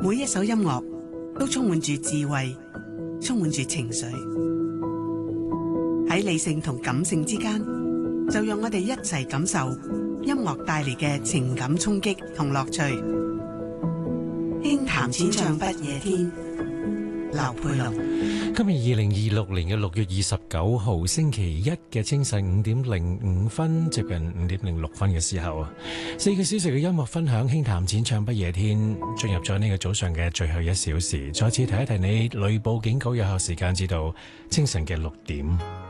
每一首音樂都充滿住智慧，充滿住情緒。喺理性同感性之間，就讓我哋一齊感受音樂帶嚟嘅情感衝擊同樂趣。輕談淺唱不夜天，劉佩龍。 今日2026年嘅6月29號星期一嘅清晨5:05，接近5:06嘅時候，4個小時嘅音樂分享，輕談淺唱不夜天，進入咗呢個早上嘅最後1小時。再次提一提你，雷暴警告有效時間至到清晨嘅6點。